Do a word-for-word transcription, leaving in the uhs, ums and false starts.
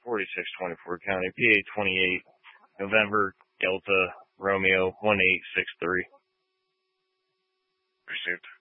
forty-six twenty-four County, P A twenty-eight, November, Delta, Romeo, one eight six three. Received.